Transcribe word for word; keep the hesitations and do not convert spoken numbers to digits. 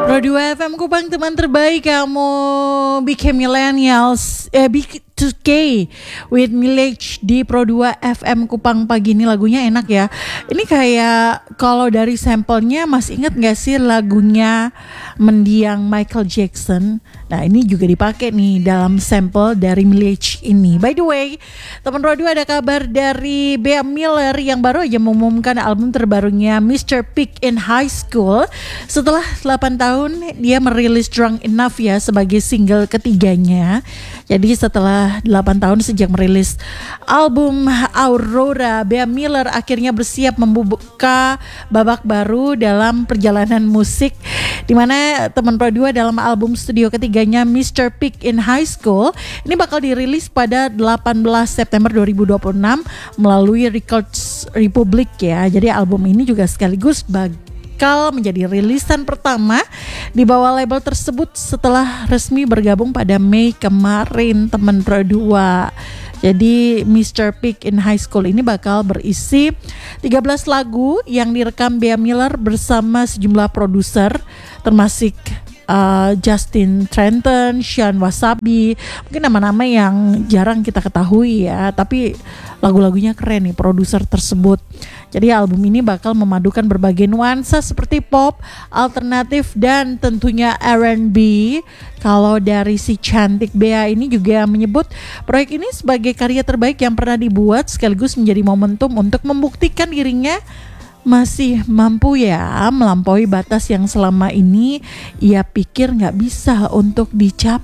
Pro dua F M Kupang, teman terbaik kamu Became Millennials eh B two K with Milage di Pro dua F M Kupang pagi ini. Lagunya enak ya. Ini kayak kalau dari sampelnya masih inget gak sih lagunya Mendiang Michael Jackson? Nah ini juga dipakai nih dalam sampel dari Milage ini. By the way, teman Pro dua ada kabar dari Bea Miller yang baru aja mengumumkan album terbarunya mister Pick in High School. Setelah delapan tahun dia merilis Drunk Enough ya sebagai single ketiganya. Jadi setelah delapan tahun sejak merilis album Aurora, Bea Miller akhirnya bersiap membuka babak baru dalam perjalanan musik, di mana teman Pro dua dalam album studio ketiganya mister Pick in High School ini bakal dirilis pada delapan belas September dua ribu dua puluh enam melalui Records Republic ya. Jadi album ini juga sekaligus bagi bakal menjadi rilisan pertama di bawah label tersebut setelah resmi bergabung pada Mei kemarin, teman Pro dua. Jadi mister Pick in High School ini bakal berisi tiga belas lagu yang direkam Bea Miller bersama sejumlah produser termasuk Uh, Justin Trenton, Sean Wasabi, mungkin nama-nama yang jarang kita ketahui ya, tapi lagu-lagunya keren nih produser tersebut. Jadi album ini bakal memadukan berbagai nuansa seperti pop, alternatif dan tentunya R and B. Kalau dari si cantik Bea ini juga menyebut proyek ini sebagai karya terbaik yang pernah dibuat sekaligus menjadi momentum untuk membuktikan dirinya masih mampu ya melampaui batas yang selama ini ia pikir gak bisa untuk dicapai.